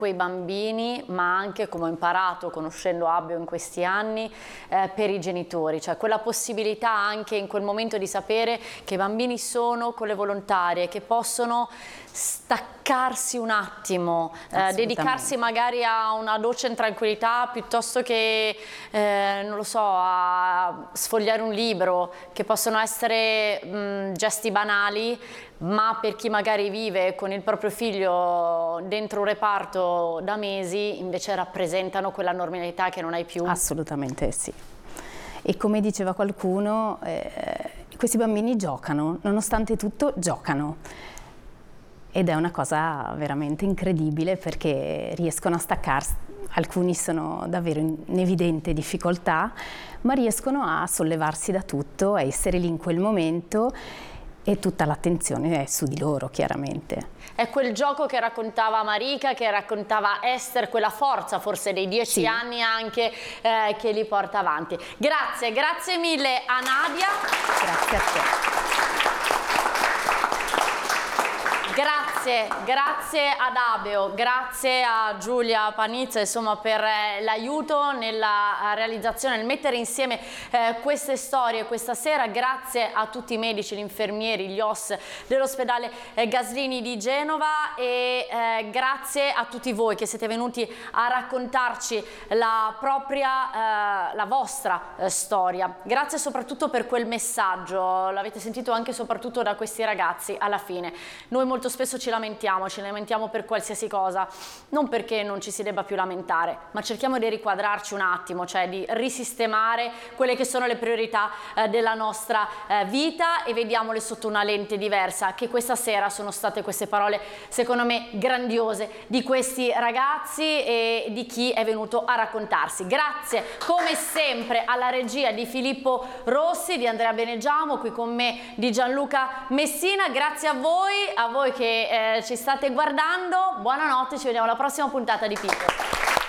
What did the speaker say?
quei bambini, ma anche, come ho imparato conoscendo Abio in questi anni, per i genitori, cioè quella possibilità anche in quel momento di sapere che i bambini sono con le volontarie, che possono staccarsi un attimo, dedicarsi magari a una doccia in tranquillità piuttosto che, non lo so, a sfogliare un libro, che possono essere gesti banali, ma per chi magari vive con il proprio figlio dentro un reparto da mesi, invece rappresentano quella normalità che non hai più. Assolutamente sì. E come diceva qualcuno, questi bambini giocano, nonostante tutto giocano. Ed è una cosa veramente incredibile perché riescono a staccarsi. Alcuni sono davvero in evidente difficoltà, ma riescono a sollevarsi da tutto, a essere lì in quel momento, e tutta l'attenzione è su di loro, chiaramente. È quel gioco che raccontava Marika, che raccontava Esther, quella forza forse dei 10 anni anche che li porta avanti. Grazie, grazie mille a Nadia. Grazie a te. Grazie ad Abeo, grazie a Giulia Panizza, insomma, per l'aiuto nella realizzazione, nel mettere insieme queste storie questa sera. Grazie a tutti i medici, gli infermieri, gli OS dell'ospedale Gaslini di Genova, e grazie a tutti voi che siete venuti a raccontarci la vostra storia. Grazie soprattutto per quel messaggio, l'avete sentito anche soprattutto da questi ragazzi alla fine. Noi molto spesso ci lamentiamo per qualsiasi cosa, non perché non ci si debba più lamentare, ma cerchiamo di riquadrarci un attimo, cioè di risistemare quelle che sono le priorità della nostra vita, e vediamole sotto una lente diversa, che questa sera sono state queste parole, secondo me, grandiose di questi ragazzi e di chi è venuto a raccontarsi. Grazie come sempre alla regia di Filippo Rossi, di Andrea Benegiamo, qui con me di Gianluca Messina. Grazie a voi che ci state guardando, buonanotte, ci vediamo alla prossima puntata di Picco.